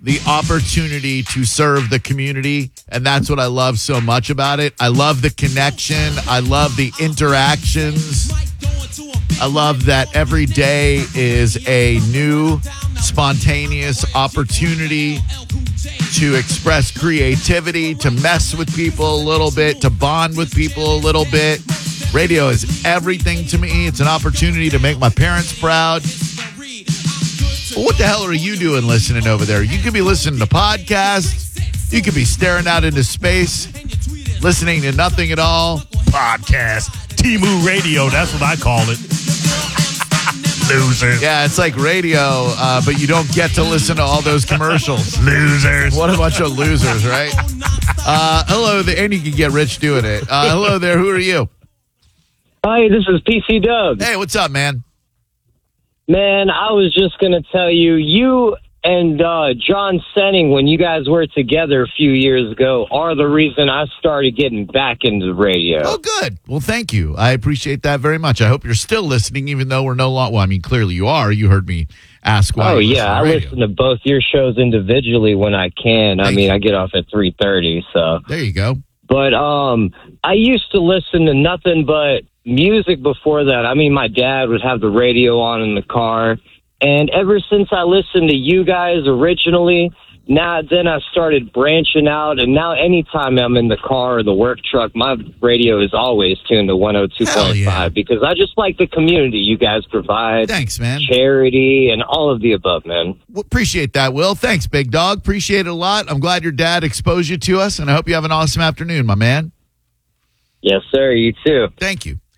the opportunity to serve the community, and that's what I love so much about it. I love the connection. I love the interactions. I love that every day is a new, spontaneous opportunity to express creativity, to mess with people a little bit, to bond with people a little bit. Radio is everything to me. It's an opportunity to make my parents proud. What the hell are you doing listening over there? You could be listening to podcasts. You could be staring out into space, listening to nothing at all. Podcast. Timu Radio, that's what I call it. Losers. Yeah, it's like radio, but you don't get to listen to all those commercials. Losers. What a bunch of losers, right? Hello there, and you can get rich doing it. Hello there, who are you? Hi, this is PC Doug. Hey, what's up, man? Man, I was just going to tell you, you and John Senning, when you guys were together a few years ago, are the reason I started getting back into the radio. Oh, good. Well, thank you. I appreciate that very much. I hope you're still listening, even though we're no longer. Well, I mean, clearly you are. You heard me ask why. Oh, yeah. I listen to both your shows individually when I can. I mean, I get off at 3:30, so. There you go. But I used to listen to nothing but music before that. I mean, my dad would have the radio on in the car. And ever since I listened to you guys originally, then I started branching out. And now anytime I'm in the car or the work truck, my radio is always tuned to 102.5 because I just like the community you guys provide. Thanks, man. Charity and all of the above, man. Well, appreciate that, Will. Thanks, big dog. Appreciate it a lot. I'm glad your dad exposed you to us, and I hope you have an awesome afternoon, my man. Yes, sir. You too. Thank you.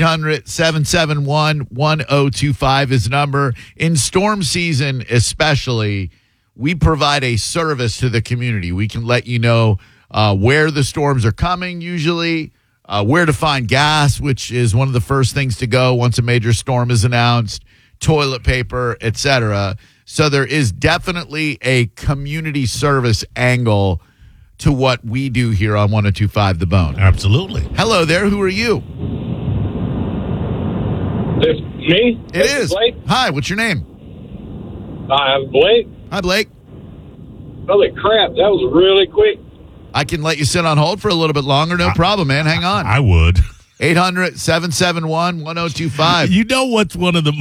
800-771-1025 is the number. In storm season especially, we provide a service to the community. We can let you know where the storms are coming usually, where to find gas, which is one of the first things to go once a major storm is announced, toilet paper, etc. So there is definitely a community service angle to what we do here on 102.5 The Bone. Absolutely. Hello there. Who are you? It's me? It is. Blake? Hi, what's your name? I'm Blake. Hi, Blake. Holy crap, that was really quick. I can let you sit on hold for a little bit longer. No problem, man. Hang on. I would. 800-771-1025. You know what's one of the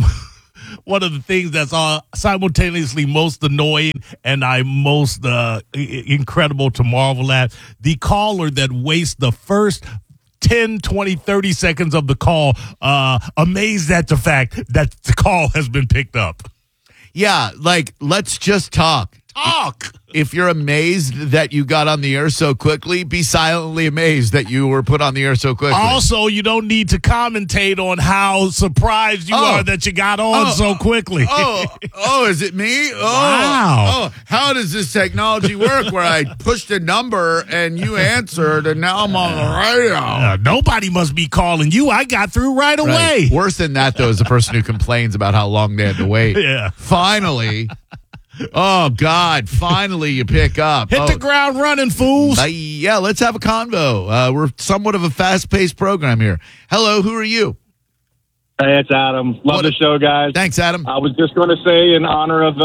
things that's simultaneously most annoying and I'm most incredible to marvel at? The caller that wastes the first 10, 20, 30 seconds of the call, amazed at the fact that the call has been picked up. Yeah, like, let's just talk. Talk! If you're amazed that you got on the air so quickly, be silently amazed that you were put on the air so quickly. Also, you don't need to commentate on how surprised you are that you got on so quickly. Is it me? Wow. How does this technology work where I pushed a number and you answered and now I'm on the radio? Nobody must be calling you. I got through right away. Right. Worse than that, though, is the person who complains about how long they had to wait. Yeah. Finally. Oh, God. Finally, you pick up. Hit the ground running, fools. Yeah, let's have a convo. We're somewhat of a fast-paced program here. Hello, who are you? Hey, it's Adam. Love the show, guys. Thanks, Adam. I was just going to say, in honor of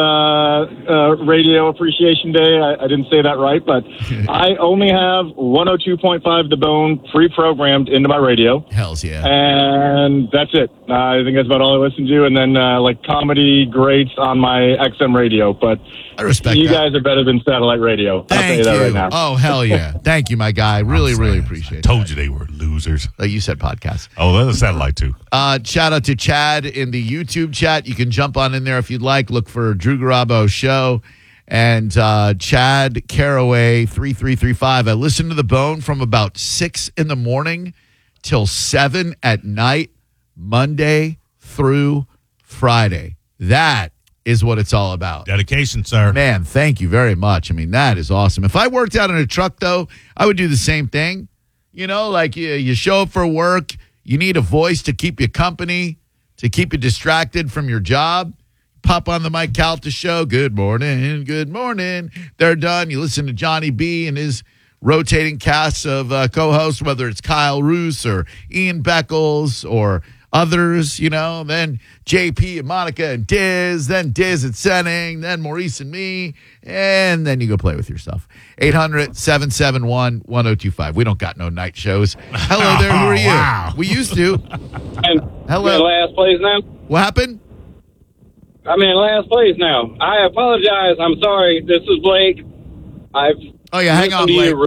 Radio Appreciation Day, I didn't say that right, but I only have 102.5 The Bone pre-programmed into my radio. Hells yeah. And that's it. I think that's about all I listen to. And then, like, comedy greats on my XM radio. But I respect you that. guys are better than satellite radio. I'll tell you that right now. Oh, hell yeah. Thank you, my guy. Really appreciate it. Told you they were losers. You said podcast. Oh, that's a satellite, too. Shout out to Chad in the YouTube chat. You can jump on in there if you'd like. Look for Drew Garabo Show and Chad Caraway 3335. I listen to The Bone from about 6 in the morning till 7 at night, Monday through Friday. That is what it's all about. Dedication, sir. Man, thank you very much. I mean, that is awesome. If I worked out in a truck, though, I would do the same thing. You know, like you show up for work. You need a voice to keep you company, to keep you distracted from your job. Pop on the Mike Calta show. Good morning. Good morning. They're done. You listen to Johnny B and his rotating cast of co-hosts, whether it's Kyle Roos or Ian Beckles or others, then JP and Monica and Diz, then Diz and Senning, then Maurice and me, and then you go play with yourself. 800-771-1025. We don't got no night shows. Hello there, who are you? Wow. We used to. Hello. I'm in last place now. What happened? I'm in last place now. I apologize. I'm sorry. This is Blake. Oh, yeah, hang on, Blake.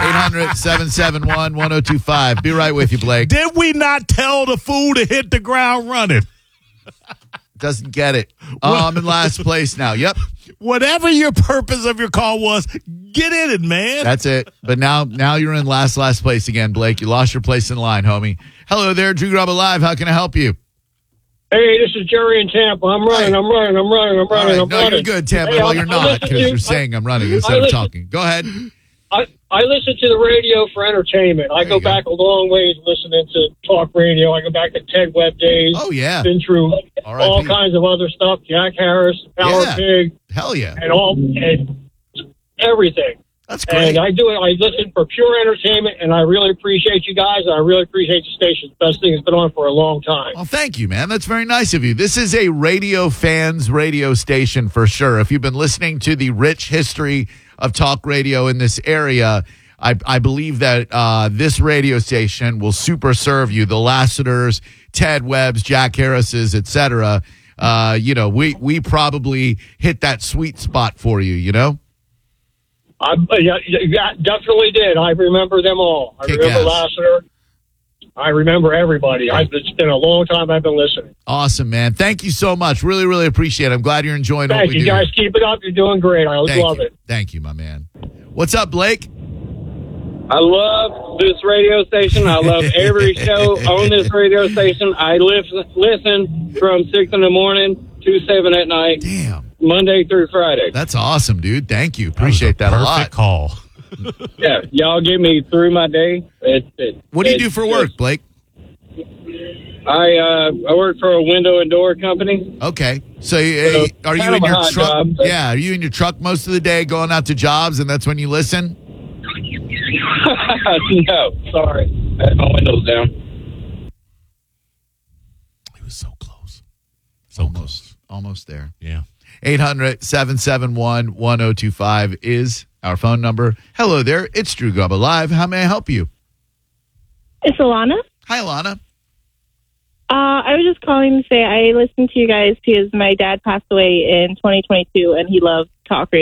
800-771-1025. Be right with you, Blake. Did we not tell the fool to hit the ground running? Doesn't get it. I'm in last place now. Yep. Whatever your purpose of your call was, get in it, man. That's it. But now you're in last place again, Blake. You lost your place in line, homie. Hello there, Drew Grubba Live. How can I help you? Hey, this is Jerry in Tampa. I'm running. All right. No, you're good, Tampa. Well, you're not because you're saying I'm running instead of talking. Go ahead. I listen to the radio for entertainment. I go back a long ways listening to talk radio. I go back to Ted Webb days. Oh, yeah. Been through all kinds of other stuff. Jack Harris, Howard Pig. Hell yeah. And everything. That's great. And I listen for pure entertainment, and I really appreciate you guys, and I really appreciate the station. Best thing has been on for a long time. Well, thank you, man. That's very nice of you. This is a radio fans radio station for sure. If you've been listening to the rich history of talk radio in this area, I believe that this radio station will super serve you. The Lassiters, Ted Webbs, Jack Harris's, etc. We probably hit that sweet spot for you, Yeah, definitely did. I remember them all. I remember Lassiter. I remember everybody. It's been a long time I've been listening. Awesome, man. Thank you so much. Really, really appreciate it. I'm glad you're enjoying what we do. Thank you, guys. Keep it up. You're doing great. I love it. Thank you, my man. What's up, Blake? I love this radio station. I love every show on this radio station. I listen from 6 in the morning to 7 at night. Damn. Monday through Friday. That's awesome, dude. Thank you. Appreciate that a lot. Perfect call. Yeah, y'all get me through my day. What do you do for work, Blake? I work for a window and door company. Okay. So are you in your truck? Yeah, are you in your truck most of the day going out to jobs, and that's when you listen? No, sorry. I had my windows down. He was so close. Almost there. Yeah. 800-771-1025 is our phone number. Hello there. It's Drew Grubba Live. How may I help you? It's Alana. Hi, Alana. I was just calling to say I listened to you guys because my dad passed away in 2022 and he loved talk radio.